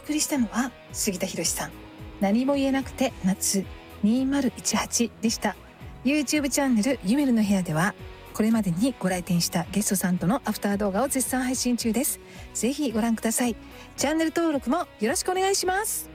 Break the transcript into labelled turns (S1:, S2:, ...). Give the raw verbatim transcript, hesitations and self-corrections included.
S1: 送りしたのは杉田博さん、何も言えなくて夏にせんじゅうはちでした。 YouTube チャンネルゆめるの部屋ではこれまでにご来店したゲストさんとのアフター動画を絶賛配信中です。ぜひご覧ください。チャンネル登録もよろしくお願いします。